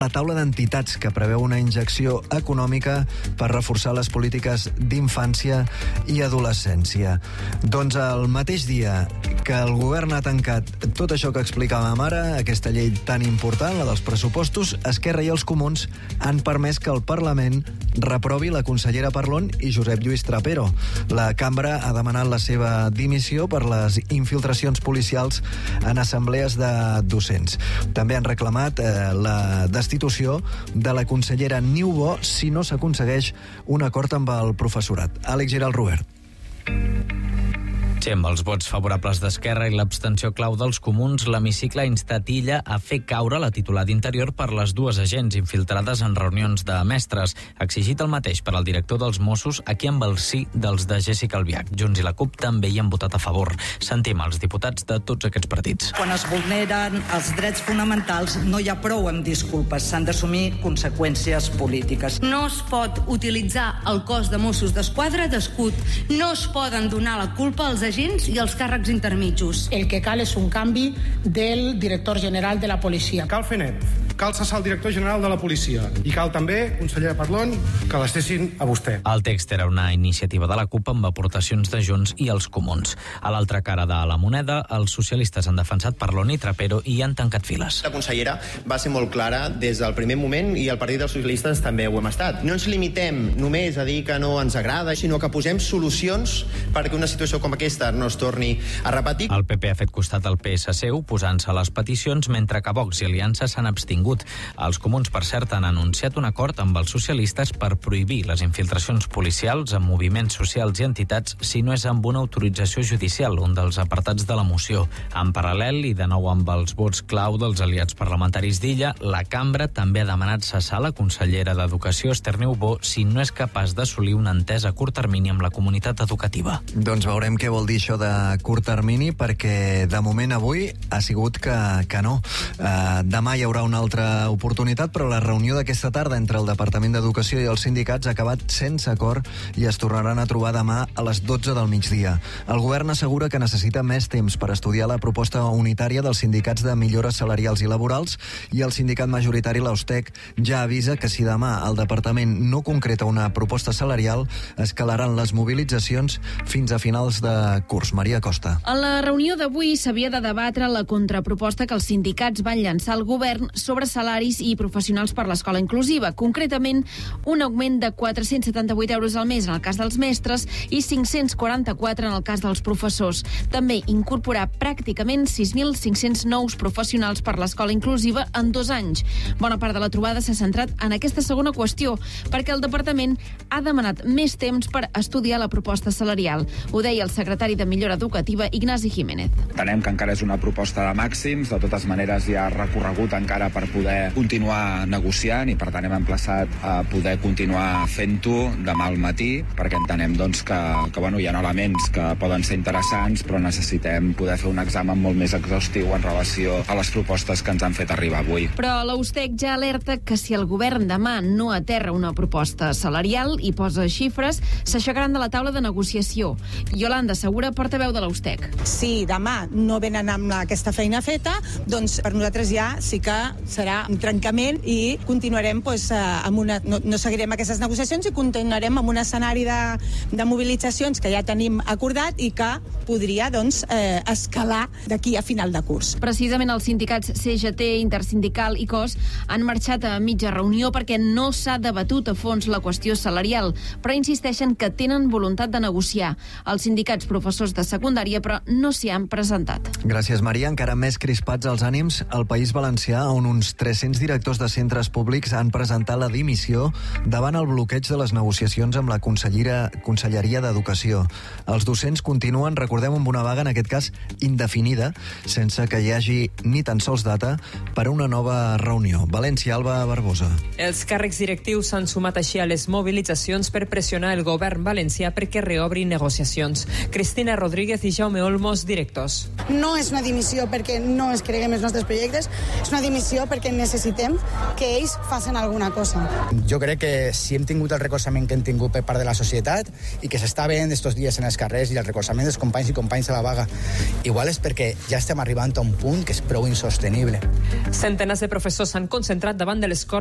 La taula d'entitats que preveu una injecció econòmica per reforçar les polítiques d'infància i adolescència. Doncs el mateix dia que el govern ha tancat tot això que explicàvem ara, aquesta llei tan important, la dels pressupostos, Esquerra i els Comuns han permès que el Parlament reprovi la consellera Parlon i Josep Lluís Trapero. La cambra ha demanat la seva dimissió per les infiltracions policials en assemblees de docents. També han reclamat la destitució de la consellera Niubó si no s'aconsegueix un acord amb el professorat. Àlex Giral, Robert. Sí, amb els vots favorables d'Esquerra i l'abstenció clau dels Comuns, l'hemicicle ha instat Illa a fer caure la titular d'Interior per les dues agents infiltrades en reunions de mestres. Ha exigit el mateix per al director dels Mossos, aquí amb el sí dels de Jéssica Albiach. Junts i la CUP també hi han votat a favor. Sentim els diputats de tots aquests partits. Quan es vulneren els drets fonamentals no hi ha prou amb disculpes, s'han d'assumir conseqüències polítiques. No es pot utilitzar el cos de Mossos d'Esquadra d'escut. No es poden donar la culpa als agents i els càrrecs intermitjos. El que cal és un canvi del director general de la policia. Cal fer net, cal cessar el director general de la policia i cal també, consellera Parlon, que l'estessin a vostè. El text era una iniciativa de la CUP amb aportacions de Junts i els Comuns. A l'altra cara de la moneda, els socialistes han defensat Parlon i Trapero i han tancat files. La consellera va ser molt clara des del primer moment i el Partit dels Socialistes també ho hem estat. No ens limitem només a dir que no ens agrada, sinó que posem solucions perquè una situació com aquesta no es torni a repetir. El PP ha fet costat al PSC oposant-se a les peticions, mentre que Vox i Aliança s'han abstingut. Els Comuns, per cert, han anunciat un acord amb els socialistes per prohibir les infiltracions policials en moviments socials i entitats si no és amb una autorització judicial, un dels apartats de la moció. En paral·lel, i de nou amb els vots clau dels aliats parlamentaris d'Illa, la cambra també ha demanat cessar la consellera d'Educació, Esther Niubó, si no és capaç d'assolir una entesa a curt termini amb la comunitat educativa. Doncs veurem què vol dir això de curt termini, perquè de moment avui ha sigut que no. Demà hi haurà una altra oportunitat, però la reunió d'aquesta tarda entre el Departament d'Educació i els sindicats ha acabat sense acord i es tornaran a trobar demà a les 12 del migdia. El govern assegura que necessita més temps per estudiar la proposta unitària dels sindicats de millores salarials i laborals i el sindicat majoritari, l'Austec, ja avisa que si demà el departament no concreta una proposta salarial, escalaran les mobilitzacions fins a finals de curs. Maria Costa. A la reunió d'avui s'havia de debatre la contraproposta que els sindicats van llançar al govern sobre salaris i professionals per l'escola inclusiva. Concretament, un augment de 478 euros al mes en el cas dels mestres i 544 en el cas dels professors. També incorporar pràcticament 6.500 nous professionals per l'escola inclusiva en 2 anys. Bona part de la trobada s'ha centrat en aquesta segona qüestió, perquè el departament ha demanat més temps per estudiar la proposta salarial. Ho deia el secretari de Millora Educativa, Ignasi Jiménez. Entenem que encara és una proposta de màxims, de totes maneres hi ha recorregut encara per poder continuar negociant i per tant hem emplaçat a poder continuar fent-ho demà al matí, perquè entenem doncs, que hi ha elements que poden ser interessants, però necessitem poder fer un examen molt més exhaustiu en relació a les propostes que ens han fet arribar avui. Però l'Austec ja alerta que si el govern demà no aterra una proposta salarial i posa xifres, s'aixecaran de la taula de negociació. Yolanda Segura, portaveu de l'Austec. Si demà no venen amb aquesta feina feta, doncs per nosaltres ja sí que serà un trencament i continuarem no seguirem aquestes negociacions i continuarem amb un escenari de mobilitzacions que ja tenim acordat i que podria escalar d'aquí a final de curs. Precisament els sindicats CGT, Intersindical i COS han marxat a mitja reunió perquè no s'ha debatut a fons la qüestió salarial, però insisteixen que tenen voluntat de negociar. Els sindicats professors de secundària, però no s'hi han presentat. Gràcies, Maria. Encara més crispats els ànims al País Valencià, on uns 300 directors de centres públics han presentat la dimissió davant el bloqueig de les negociacions amb la Conselleria d'Educació. Els docents continuen, recordem, amb una vaga, en aquest cas indefinida, sense que hi hagi ni tan sols data per a una nova reunió. València, Alba Barbosa. Els càrrecs directius s'han sumat així a les mobilitzacions per pressionar el govern valencià perquè reobri negociacions. Cristina Rodríguez i Jaume Olmos, directors. No és una dimissió perquè no es creguem els nostres projectes, és una dimissió perquè perquè necessitem que ells facin alguna cosa. Jo crec que si hem tingut el recolzament que hem tingut per part de la societat i que s'està veient estos dies en els carrers i el recolzament dels companys i companyes a la vaga, igual és perquè ja estem arribant a un punt que és prou insostenible. Centenars de professors s'han concentrat davant de les Corts